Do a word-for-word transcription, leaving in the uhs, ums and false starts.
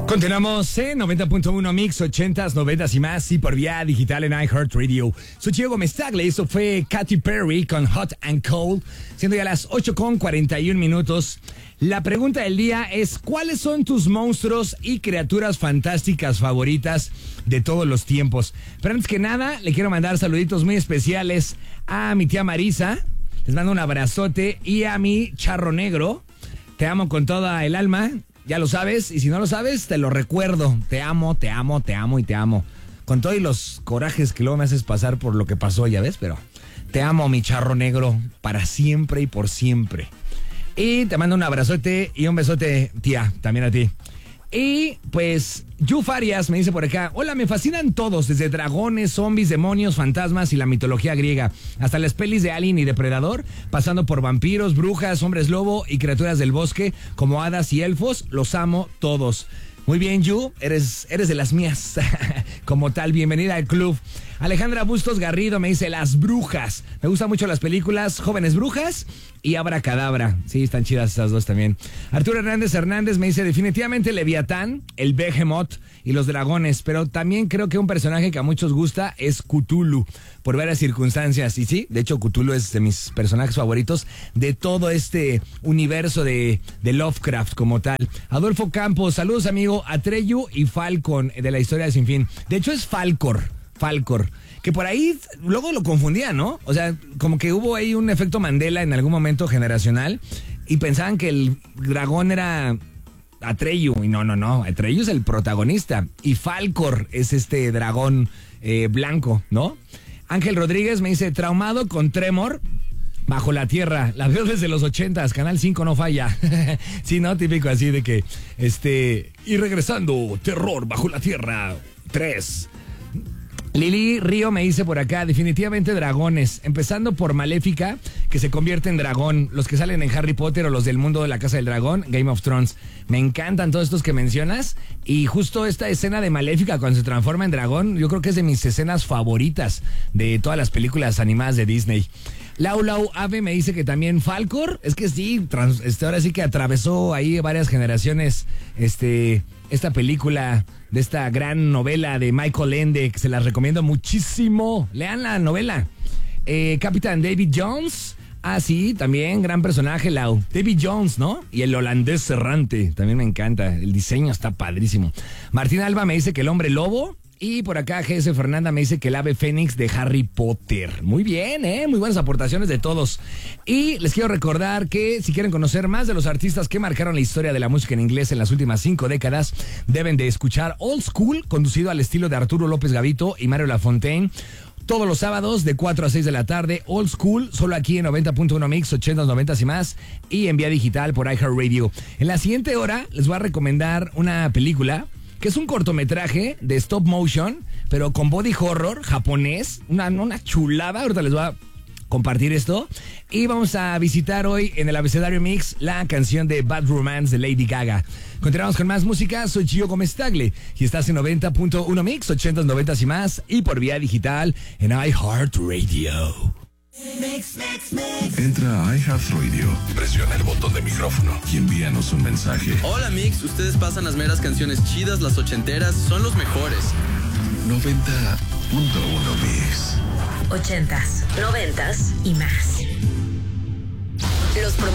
Continuamos en noventa punto uno Mix, ochentas, noventas y más, y por vía digital en iHeartRadio. Soy Chico Gómez Tagle, esto fue Katy Perry con Hot and Cold, siendo ya las ocho con cuarenta y un minutos. La pregunta del día es, ¿cuáles son tus monstruos y criaturas fantásticas favoritas de todos los tiempos? Pero antes que nada, le quiero mandar saluditos muy especiales a mi tía Marisa, les mando un abrazote, y a mi charro negro, te amo con toda el alma. Ya lo sabes, y si no lo sabes, te lo recuerdo. Te amo, te amo, te amo y te amo. Con todos los corajes que luego me haces pasar por lo que pasó, ya ves, pero te amo, mi charro negro, para siempre y por siempre. Y te mando un abrazote y un besote, tía, también a ti. Y pues, Yu Farias me dice por acá: hola, me fascinan todos, desde dragones, zombies, demonios, fantasmas y la mitología griega, hasta las pelis de Alien y Depredador, pasando por vampiros, brujas, hombres lobo y criaturas del bosque, como hadas y elfos. Los amo todos. Muy bien, Yu, eres, eres de las mías. Como tal, bienvenida al club. Alejandra Bustos Garrido me dice: Las Brujas. Me gustan mucho las películas Jóvenes Brujas y Abracadabra. Sí, están chidas esas dos también. Arturo Hernández Hernández me dice: definitivamente Leviatán, el Behemoth y los dragones, pero también creo que un personaje que a muchos gusta es Cthulhu, por varias circunstancias. Y sí, de hecho Cthulhu es de mis personajes favoritos de todo este universo de, de Lovecraft como tal. Adolfo Campos, saludos amigo. Atreyu y Falcon de la historia de Sin Fin. De hecho es Falcor, Falcor, que por ahí luego lo confundía, ¿no? O sea, como que hubo ahí un efecto Mandela en algún momento generacional y pensaban que el dragón era Atreyu, y no, no, no, Atreyu es el protagonista y Falcor es este dragón eh, blanco, ¿no? Ángel Rodríguez me dice: traumado con Tremor, Bajo la Tierra, la veo desde los ochentas, Canal cinco no falla. Sí, ¿no? Típico así de que, este, y regresando, Terror Bajo la Tierra tres. Lili Río me dice por acá: definitivamente dragones, empezando por Maléfica, que se convierte en dragón, los que salen en Harry Potter o los del mundo de la Casa del Dragón, Game of Thrones. Me encantan todos estos que mencionas, y justo esta escena de Maléfica cuando se transforma en dragón, yo creo que es de mis escenas favoritas de todas las películas animadas de Disney. Lau Lau Ave me dice que también Falcor, es que sí, trans, este, ahora sí que atravesó ahí varias generaciones, este, esta película de esta gran novela de Michael Ende, que se las recomiendo muchísimo. Lean la novela. Eh, Capitán David Jones, ah sí, también gran personaje, Lau. David Jones, ¿no? Y el holandés errante, también me encanta, el diseño está padrísimo. Martín Alba me dice que el hombre lobo. Y por acá G S Fernanda me dice que el ave fénix de Harry Potter. Muy bien, ¿eh? Muy buenas aportaciones de todos. Y les quiero recordar que si quieren conocer más de los artistas que marcaron la historia de la música en inglés en las últimas cinco décadas, deben de escuchar Old School, conducido al estilo de Arturo López Gavito y Mario Lafontaine. Todos los sábados de cuatro a seis de la tarde, Old School, solo aquí en noventa punto uno Mix, ochentas, noventas y más, y en vía digital por iHeartRadio. En la siguiente hora les voy a recomendar una película que es un cortometraje de stop motion, pero con body horror japonés, una, una chulada. Ahorita les voy a compartir esto. Y vamos a visitar hoy en el Abecedario Mix la canción de Bad Romance de Lady Gaga. Continuamos con más música. Soy Gio Gómez Tagle y estás en noventa punto uno Mix, ochentas, noventas y más, y por vía digital en iHeartRadio. Mix, mix, mix. Entra a iHeartRadio, presiona el botón de micrófono y envíanos un mensaje. Hola Mix, ustedes pasan las meras canciones chidas, las ochenteras, son los mejores. noventa punto uno Mix. Ochentas, noventas y más. Los